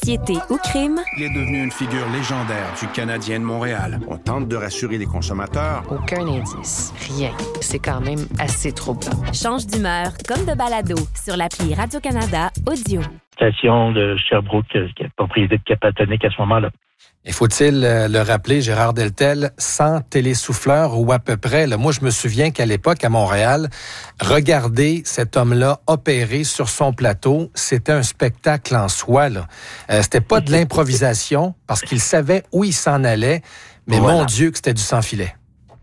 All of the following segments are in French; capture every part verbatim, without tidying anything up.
Société ou crime? Il est devenu une figure légendaire du Canadien de Montréal. On tente de rassurer les consommateurs. Aucun indice. Rien. C'est quand même assez troublant. Change d'humeur comme de balado sur l'appli Radio-Canada Audio. Station de Sherbrooke, qui est propriété de Capatonic à ce moment-là. Et faut-il euh, le rappeler, Gérard Deltel, sans télésouffleur ou à peu près. Là, moi, je me souviens qu'à l'époque, à Montréal, regarder cet homme-là opérer sur son plateau, c'était un spectacle en soi. Là. Euh, c'était pas de l'improvisation, parce qu'il savait où il s'en allait, mais voilà. Mon Dieu que c'était du sans-filet.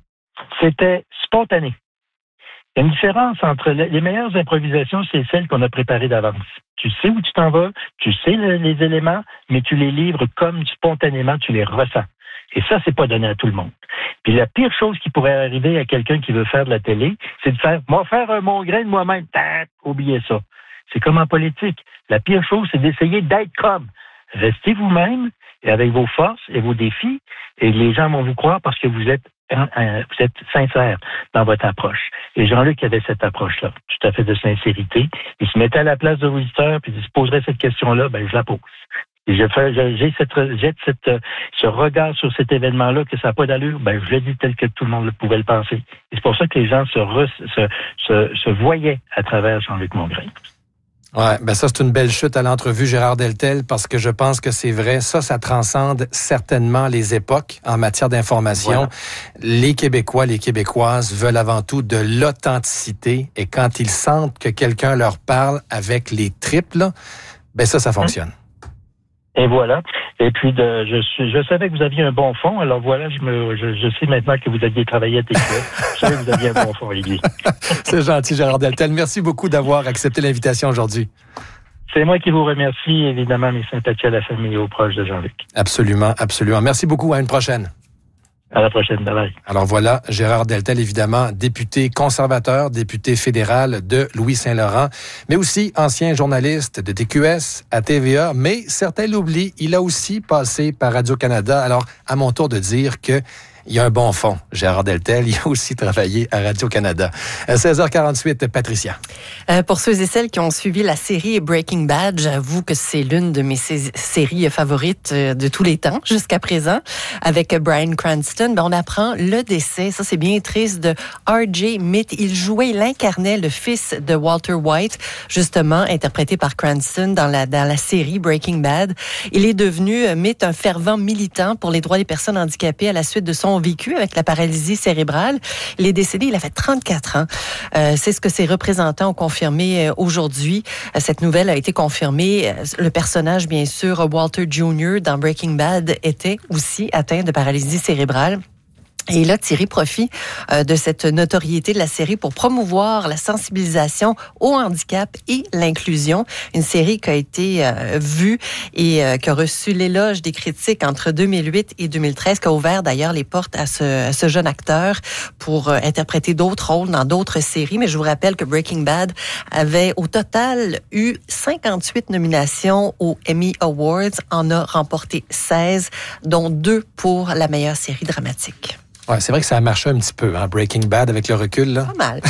C'était spontané. Il y a une différence entre les meilleures improvisations, c'est celles qu'on a préparées d'avance. Tu sais où tu t'en vas, tu sais les éléments, mais tu les livres comme spontanément, tu les ressens. Et ça, c'est pas donné à tout le monde. Puis la pire chose qui pourrait arriver à quelqu'un qui veut faire de la télé, c'est de faire « moi faire un mon grain de moi-même ». Oubliez ça. C'est comme en politique. La pire chose, c'est d'essayer d'être comme. Restez vous-même, et avec vos forces et vos défis, et les gens vont vous croire parce que vous êtes vous êtes sincère dans votre approche. Et Jean-Luc avait cette approche-là, tout à fait de sincérité. Il se mettait à la place de l'auditeur, puis il se poserait cette question-là, ben je la pose. Et je fais, j'ai cette, j'ai cette, ce regard sur cet événement-là que ça n'a pas d'allure, ben je le dis tel que tout le monde pouvait le penser. Et c'est pour ça que les gens se, re, se, se, se voyaient à travers Jean-Luc Mongrain. Ouais, ben ça, c'est une belle chute à l'entrevue, Gérard Deltel, parce que je pense que c'est vrai. Ça, ça transcende certainement les époques en matière d'information. Voilà. Les Québécois, les Québécoises veulent avant tout de l'authenticité. Et quand ils sentent que quelqu'un leur parle avec les tripes, là, ben ça, ça fonctionne. Et voilà. Et puis, de, je, suis, je savais que vous aviez un bon fond. Alors voilà, je, me, je, je sais maintenant que vous aviez travaillé à T Q S. Je savais que vous aviez un bon fond, Olivier. C'est gentil, Gérard Deltel. Merci beaucoup d'avoir accepté l'invitation aujourd'hui. C'est moi qui vous remercie. Évidemment, mes sympathies à la famille et aux proches de Jean-Luc. Absolument, absolument. Merci beaucoup. À une prochaine. À la prochaine, bye. Alors voilà, Gérard Deltel, évidemment, député conservateur, député fédéral de Louis-Saint-Laurent, mais aussi ancien journaliste de T Q S à T V A, mais certains l'oublient, il a aussi passé par Radio-Canada. Alors, à mon tour de dire que il y a un bon fond, Gérard Deltel. Il a aussi travaillé à Radio-Canada. À seize heures quarante-huit, Patricia. Euh, pour ceux et celles qui ont suivi la série Breaking Bad, j'avoue que c'est l'une de mes sé- séries favorites de tous les temps jusqu'à présent. Avec Bryan Cranston, ben on apprend le décès, ça c'est bien triste, de R J Mitte. Il jouait, il incarnait le fils de Walter White, justement interprété par Cranston dans la, dans la série Breaking Bad. Il est devenu, Mitte, un fervent militant pour les droits des personnes handicapées à la suite de son vécu avec la paralysie cérébrale. Il est décédé, il avait trente-quatre ans. Euh, c'est ce que ses représentants ont confirmé euh, aujourd'hui. Euh, cette nouvelle a été confirmée. Le personnage, bien sûr, Walter Junior dans Breaking Bad, était aussi atteint de paralysie cérébrale. Et il a tiré profit euh, de cette notoriété de la série pour promouvoir la sensibilisation au handicap et l'inclusion. Une série qui a été euh, vue et euh, qui a reçu l'éloge des critiques entre deux mille huit et deux mille treize, qui a ouvert d'ailleurs les portes à ce, à ce jeune acteur pour euh, interpréter d'autres rôles dans d'autres séries. Mais je vous rappelle que Breaking Bad avait au total eu cinquante-huit nominations aux Emmy Awards, en a remporté seize, dont deux pour la meilleure série dramatique. Ouais, c'est vrai que ça a marché un petit peu, hein, Breaking Bad, avec le recul, là. Pas mal.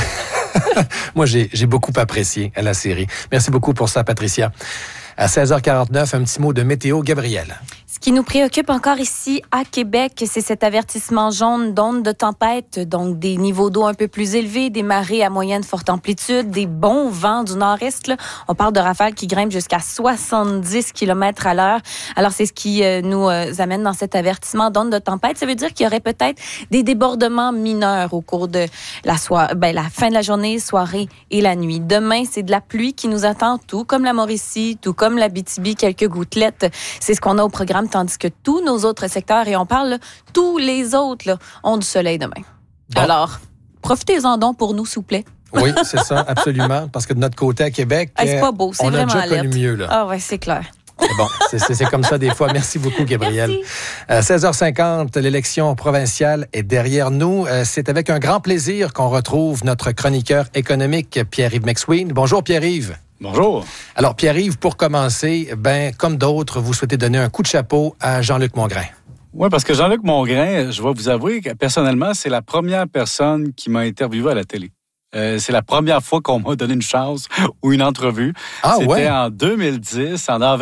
Moi, j'ai, j'ai beaucoup apprécié la série. Merci beaucoup pour ça, Patricia. À seize heures quarante-neuf, un petit mot de météo, Gabrielle. Ce qui nous préoccupe encore ici à Québec, c'est cet avertissement jaune d'onde de tempête, donc des niveaux d'eau un peu plus élevés, des marées à moyenne forte amplitude, des bons vents du nord-est. Là. On parle de rafales qui grimpent jusqu'à soixante-dix kilomètres à l'heure. Alors, c'est ce qui euh, nous euh, amène dans cet avertissement d'onde de tempête. Ça veut dire qu'il y aurait peut-être des débordements mineurs au cours de la, soirée, ben, la fin de la journée, soirée et la nuit. Demain, c'est de la pluie qui nous attend, tout comme la Mauricie, tout comme l'Abitibi, quelques gouttelettes. C'est ce qu'on a au programme, tandis que tous nos autres secteurs, et on parle, là, tous les autres là, ont du soleil demain. Bon. Alors, profitez-en donc pour nous, s'il vous plaît. Oui, c'est ça, absolument. Parce que de notre côté à Québec, ah, c'est pas beau, c'est on vraiment a déjà alerte. connu mieux. Là. Ah ouais, c'est clair. C'est bon, c'est, c'est, c'est comme ça des fois. Merci beaucoup, Gabrielle. Merci. Euh, seize heures cinquante, l'élection provinciale est derrière nous. Euh, c'est avec un grand plaisir qu'on retrouve notre chroniqueur économique, Pierre-Yves McSween. Bonjour, Pierre-Yves. Bonjour. Alors, Pierre-Yves, pour commencer, ben, comme d'autres, vous souhaitez donner un coup de chapeau à Jean-Luc Mongrain. Oui, parce que Jean-Luc Mongrain, je vais vous avouer que personnellement, c'est la première personne qui m'a interviewé à la télé. Euh, c'est la première fois qu'on m'a donné une chance ou une entrevue. Ah, C'était ouais? en deux mille dix, en avril.